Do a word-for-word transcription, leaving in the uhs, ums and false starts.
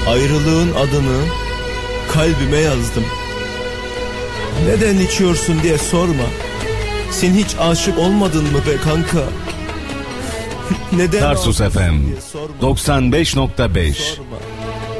Ayrılığın adını kalbime yazdım. Neden içiyorsun diye sorma. Sen hiç aşık olmadın mı be kanka? Neden Tarsus F M doksan beş nokta beş. Sorma.